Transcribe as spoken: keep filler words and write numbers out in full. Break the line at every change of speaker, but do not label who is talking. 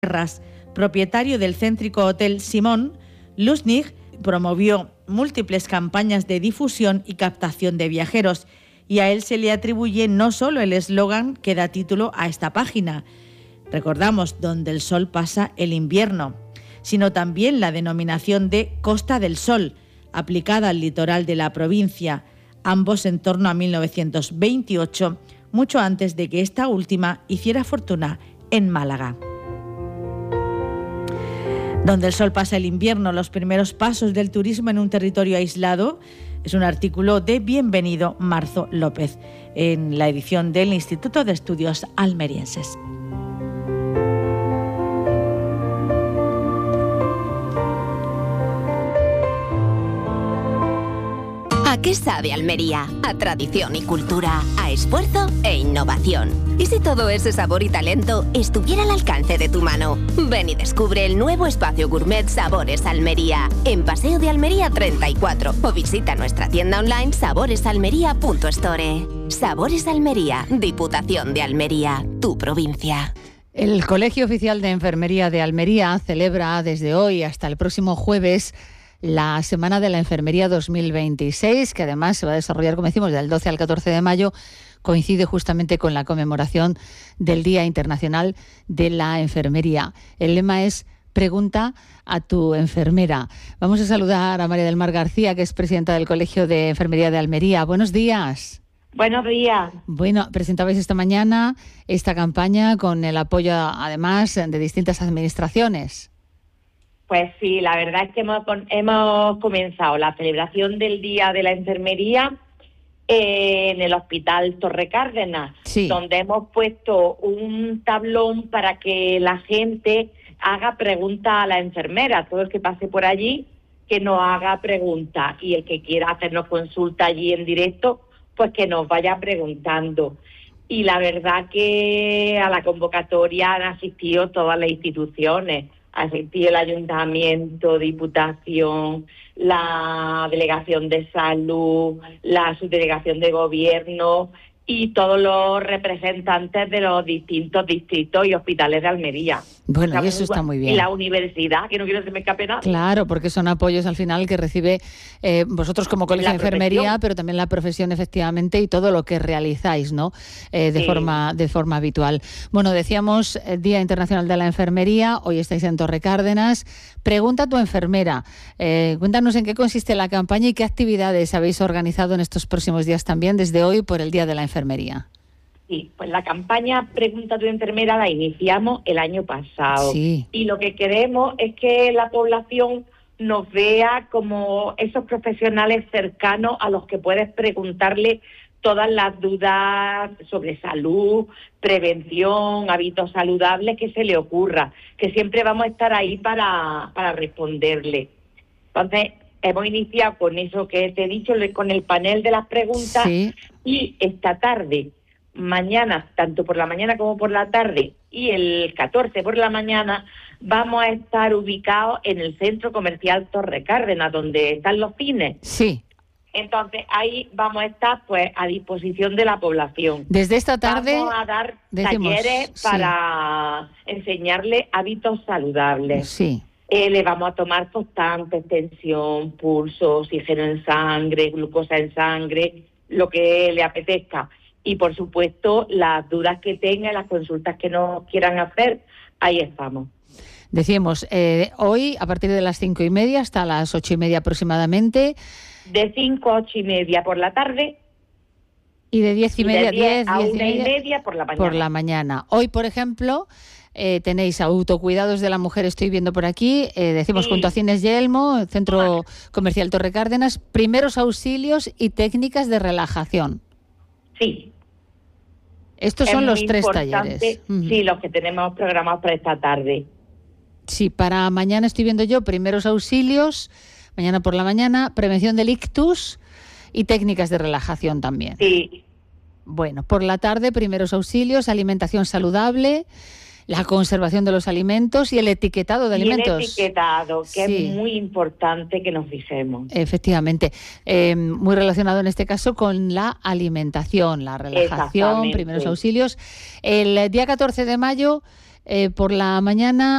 Terras, propietario del céntrico Hotel Simón, Lustig promovió múltiples campañas de difusión y captación de viajeros, y a él se le atribuye no solo el eslogan que da título a esta página, recordamos, donde el sol pasa el invierno, sino también la denominación de Costa del Sol, aplicada al litoral de la provincia, ambos en torno a mil novecientos veintiocho, mucho antes de que esta última hiciera fortuna en Málaga. Donde el sol pasa el invierno, los primeros pasos del turismo en un territorio aislado, es un artículo de Bienvenido Marzo López, en la edición del Instituto de Estudios Almerienses.
¿A qué sabe Almería? A tradición y cultura, a esfuerzo e innovación. ¿Y si todo ese sabor y talento estuviera al alcance de tu mano? Ven y descubre el nuevo espacio gourmet Sabores Almería, en Paseo de Almería treinta y cuatro, o visita nuestra tienda online sabores almería punto store. Sabores Almería, Diputación de Almería, tu provincia.
El Colegio Oficial de Enfermería de Almería celebra desde hoy hasta el próximo jueves la Semana de la Enfermería dos mil veintiséis, que además se va a desarrollar, como decimos, del doce al catorce de mayo, coincide justamente con la conmemoración del Día Internacional de la Enfermería. El lema es Pregunta a tu enfermera. Vamos a saludar a María del Mar García, que es presidenta del Colegio de Enfermería de Almería. Buenos días.
Buenos días.
Bueno, presentabais esta mañana esta campaña con el apoyo, además, de distintas administraciones.
Pues sí, la verdad es que hemos, hemos comenzado la celebración del Día de la Enfermería eh, en el Hospital Torre Cárdenas, sí, donde hemos puesto un tablón para que la gente haga preguntas a la enfermera. Todo el que pase por allí, que nos haga preguntas, y el que quiera hacernos consulta allí en directo, pues que nos vaya preguntando. Y la verdad que a la convocatoria han asistido todas las instituciones. Asistió el Ayuntamiento, Diputación, la Delegación de Salud, la Subdelegación de Gobierno y todos los representantes de los distintos distritos y hospitales de Almería.
Bueno,
o sea,
y eso está muy bien.
Y la universidad, que no quiero que se me escape nada.
Claro, porque son apoyos al final que recibe eh, vosotros como Colegio de Enfermería, pero también la profesión, efectivamente, y todo lo que realizáis, ¿no? Eh, de sí. forma de forma habitual. Bueno, decíamos eh, Día Internacional de la Enfermería, hoy estáis en Torre Cárdenas. Pregunta a tu enfermera. Eh, cuéntanos en qué consiste la campaña y qué actividades habéis organizado en estos próximos días también, desde hoy, por el Día de la Enfermería.
Sí, pues la campaña Pregunta a tu enfermera la iniciamos el año pasado.
Sí.
Y lo que queremos es que la población nos vea como esos profesionales cercanos a los que puedes preguntarle todas las dudas sobre salud, prevención, hábitos saludables que se le ocurra, que siempre vamos a estar ahí para, para responderle. Entonces, hemos iniciado con eso que te he dicho, con el panel de las preguntas, sí. Y esta tarde, mañana, tanto por la mañana como por la tarde, y el catorce por la mañana, vamos a estar ubicados en el Centro Comercial Torre Cárdenas, donde están los cines.
Sí.
Entonces, ahí vamos a estar pues a disposición de la población.
Desde esta tarde
vamos a dar
decimos,
talleres
sí.
para enseñarles hábitos saludables.
Sí.
Eh, le vamos a tomar constantes, tensión, pulso, oxígeno en sangre, glucosa en sangre, lo que le apetezca. Y, por supuesto, las dudas que tengan, las consultas que nos quieran hacer, ahí estamos.
Decíamos, eh, hoy, a partir de las cinco y media hasta las ocho y media aproximadamente.
De cinco a ocho y media por la tarde.
Y de diez y media,
de diez,
diez,
a
diez
una
y
y
media,
media por la mañana.
Por la mañana. Hoy, por ejemplo, eh, tenéis autocuidados de la mujer, estoy viendo por aquí, eh, decimos
sí.
junto a Cines Yelmo, Centro Comercial Torre Cárdenas, primeros auxilios y técnicas de relajación.
Sí.
Estos
es
son los tres
importante,
talleres.
Sí, los que tenemos programados para esta tarde.
Sí, para mañana estoy viendo yo primeros auxilios, mañana por la mañana, prevención del ictus y técnicas de relajación también.
Sí.
Bueno, por la tarde, primeros auxilios, alimentación saludable, la conservación de los alimentos y el etiquetado de
y
alimentos.
El etiquetado, que sí. es muy importante que nos fijemos.
Efectivamente. Eh, muy relacionado en este caso con la alimentación, la relajación, primeros auxilios. El día catorce de mayo Eh, por la mañana